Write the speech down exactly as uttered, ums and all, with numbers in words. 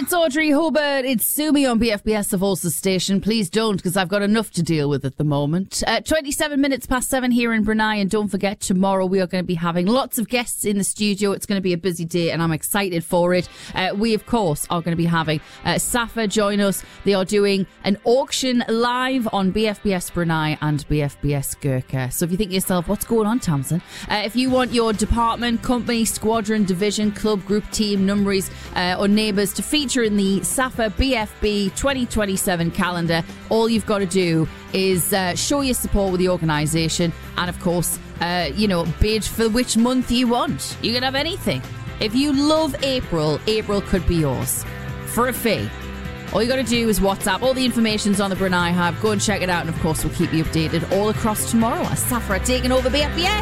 it's Audrey Hobart. It's Sue Me on B F B S, the Volsa station. Please don't, because I've got enough to deal with at the moment. Uh, twenty-seven minutes past seven here in Brunei, and don't forget, tomorrow we are going to be having lots of guests in the studio. It's going to be a busy day, and I'm excited for it. Uh, we, of course, are going to be having uh, Safa join us. They are doing an auction live on B F B S Brunei and B F B S Gurkha. So if you think to yourself, what's going on, Tamsin? Uh, if you want your department, company, squadron, division, club, group, team, numberies, uh, or neighbours to feature in the Safa B F B twenty twenty-seven calendar, all you've got to do is uh, show your support with the organisation and, of course, uh, you know, bid for which month you want. You can have anything. If you love April, April could be yours for a fee. All you got to do is WhatsApp. All the information's on the Brunei Hub. Go and check it out, and of course we'll keep you updated all across tomorrow as Safa are taking over B F B S.